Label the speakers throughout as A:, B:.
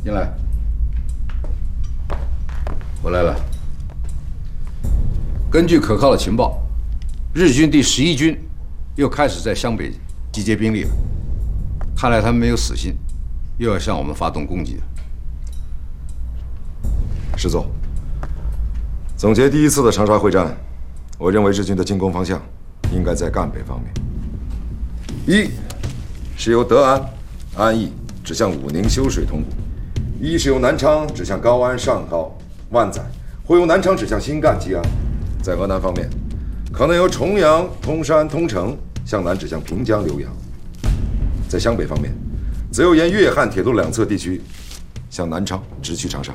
A: 进来。回来了。根据可靠的情报，日军第11军又开始在湘北集结兵力了。看来他们没有死心，又要向我们发动攻击了。
B: 师座，总结第一次的长沙会战，我认为日军的进攻方向应该在赣北方面。一是由德安、安义指向武宁修水通古；一是由南昌指向高安、上高、万载，或由南昌指向新赣、吉安。在河南方面，可能由重阳、通山、通城向南指向平江、浏阳；在湘北方面，则由沿粤汉铁路两侧地区向南昌直趋长沙。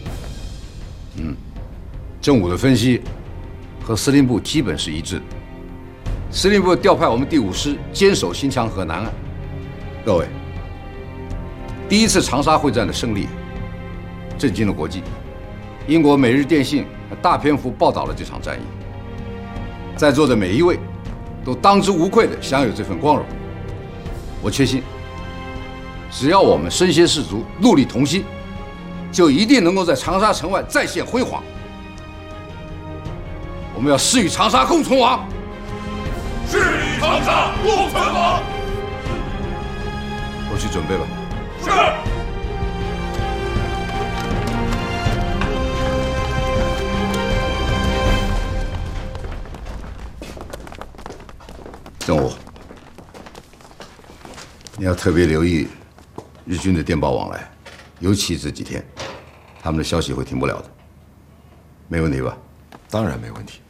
A: 政务的分析和司令部基本是一致的。司令部调派我们第5师坚守新墙河南岸。各位，第一次长沙会战的胜利震惊了国际，英国《每日电信》大篇幅报道了这场战役。在座的每一位都当之无愧地享有这份光荣。我确信，只要我们身先士卒、戮力同心，就一定能够在长沙城外再现辉煌。我们要誓与长沙共存亡，
C: 誓与长沙共存亡。
A: 我去准备吧。
C: 是。
A: 政务，你要特别留意日军的电报往来，尤其这几天，他们的消息会停不了的。没问题吧？
B: 当然没问题。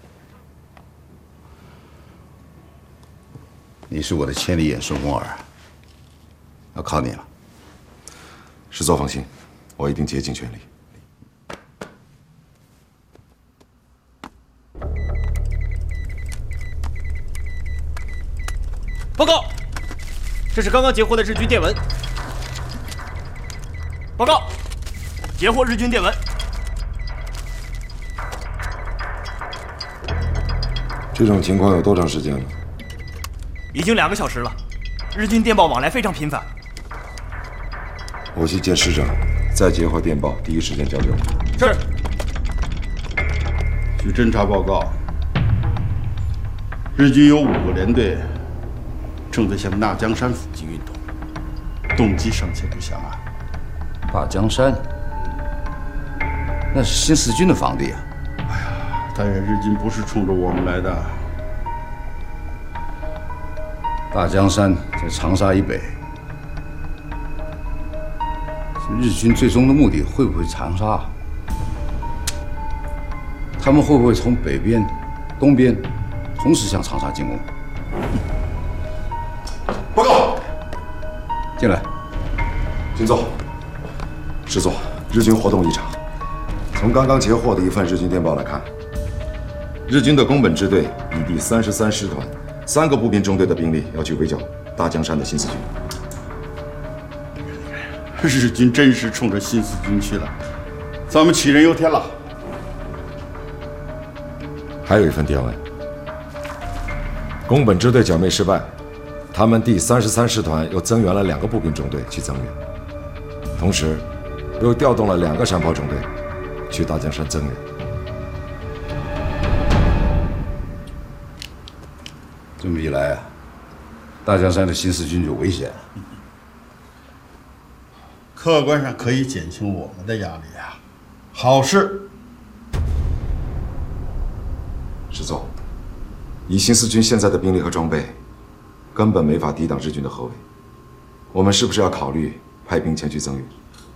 A: 你是我的千里眼顺风耳，要靠你了。
B: 师座放心，我一定竭尽全力。
D: 报告，这是刚刚截获的日军电文。报告，截获日军电文。
B: 这种情况有多长时间了？
D: 已经2个小时了，日军电报往来非常频繁。
B: 我去见师长，再截获电报，第一时间交给我。
D: 是。
E: 据侦查报告，日军有5个连队正在向纳江山附近运动，动机尚且不详啊。
A: 大江山，那是新四军的防地啊。
E: 但愿日军不是冲着我们来的。
A: 大江山在长沙以北，日军最终的目的会不会长沙？他们会不会从北边、东边同时向长沙进攻？
B: 报告，
A: 进来。
B: 请坐。师座，日军活动异常。从刚刚截获的一份日军电报来看，日军的宫本支队以第33师团3个步兵中队的兵力要去围剿大江山的新四军。
E: 日军真是冲着新四军去了，咱们杞人忧天了。
B: 还有一份电文，宫本支队剿灭失败，他们第33师团又增援了2个步兵中队去增援，同时又调动了2个山炮中队去大江山增援。
A: 这么一来啊，大江山的新四军就危险了。
E: 客观上可以减轻我们的压力啊，好事。
B: 师座，以新四军现在的兵力和装备，根本没法抵挡日军的后卫。我们是不是要考虑派兵前去增援？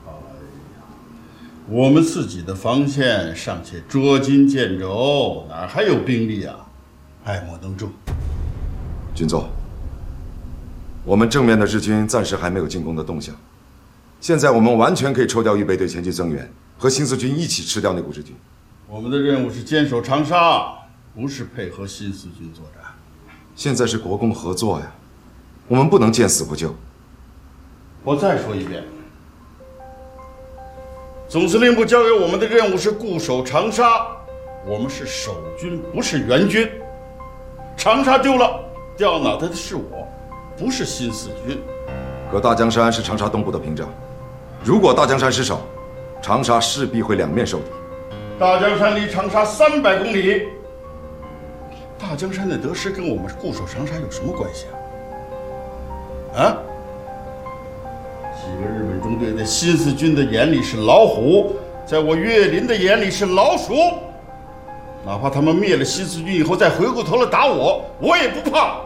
E: 我们自己的防线尚且捉襟见肘，哪还有兵力啊？爱莫能助。
B: 军座，我们正面的日军暂时还没有进攻的动向，现在我们完全可以抽调预备队前去增援，和新四军一起吃掉那股日军。
E: 我们的任务是坚守长沙，不是配合新四军作战。
B: 现在是国共合作呀，我们不能见死不救。
E: 我再说一遍，总司令部交给我们的任务是固守长沙，我们是守军，不是援军。长沙丢了，掉脑袋的是我，不是新四军。
B: 可大江山是长沙东部的屏障， 如果大江山失守，长沙势必会两面受敌。
E: 大江山离长沙300公里，大江山的得失跟我们固守长沙有什么关系啊？几个日本中队在新四军的眼里是老虎，在我岳林的眼里是老鼠。哪怕他们灭了新四军以后再回过头来打我，我也不怕。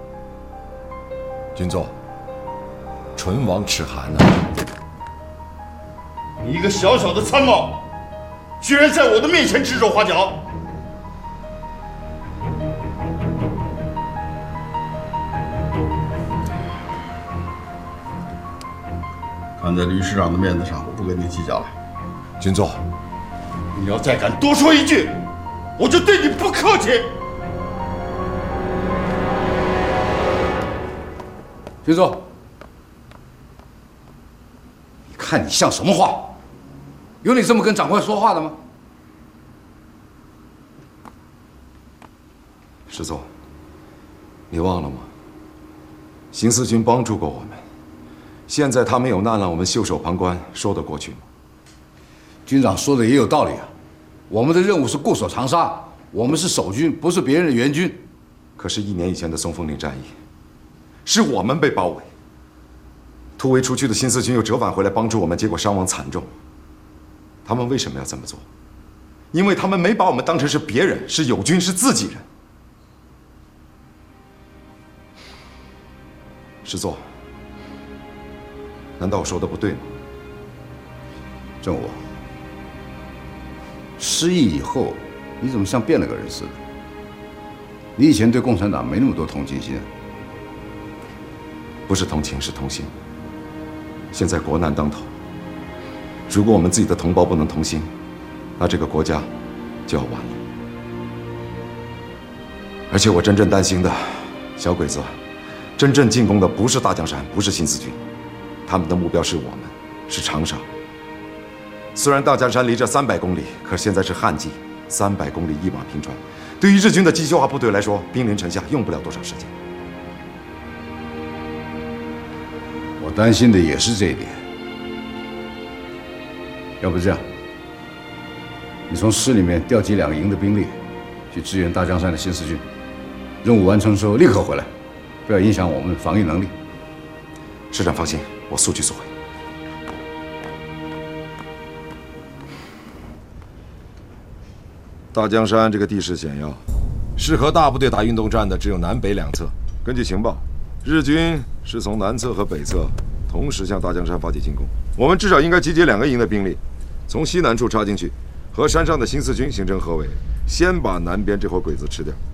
B: 军座，唇亡齿寒啊！
E: 你一个小小的参谋，居然在我的面前指手画脚！看在吕师长的面子上，我不跟你计较了。
B: 军座，
E: 你要再敢多说一句，我就对你不客气。
A: 军座，你看你像什么话？有你这么跟长官说话的吗？
B: 师座，你忘了吗？新四军帮助过我们，现在他们有难了，我们袖手旁观，说得过去吗？
A: 军长说的也有道理啊。我们的任务是固守长沙，我们是守军，不是别人的援军。
B: 可是1年以前的松风岭战役，是我们被包围，突围出去的新四军又折返回来帮助我们，结果伤亡惨重。他们为什么要这么做？因为他们没把我们当成是别人，是友军，是自己人。师座，难道我说的不对吗？
A: 郑武，失忆以后，你怎么像变了个人似的？你以前对共产党没那么多同情心啊？
B: 不是同情，是同心。现在国难当头，如果我们自己的同胞不能同心，那这个国家就要完了。而且我真正担心的，小鬼子真正进攻的不是大江山，不是新四军，他们的目标是我们，是长沙。虽然大江山离这300公里，可现在是旱季，300公里一马平川，对于日军的机械化部队来说，兵临城下用不了多少时间。
A: 我担心的也是这一点。要不这样，你从师里面调集2个营的兵力，去支援大江山的新四军。任务完成之后立刻回来，不要影响我们防御能力。
B: 师长放心，我速去速回。大江山这个地势险要，适合大部队打运动战的只有南北2侧。根据情报，日军是从南侧和北侧同时向大江山发起进攻。我们至少应该集结2个营的兵力，从西南处插进去，和山上的新四军形成合围，先把南边这伙鬼子吃掉。